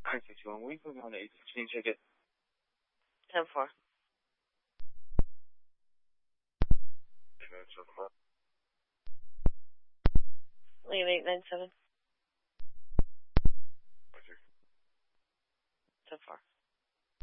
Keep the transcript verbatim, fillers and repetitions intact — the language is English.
nine six one. We put me on the eight sixteen ticket. ten four. Leave eight nine seven. ten four.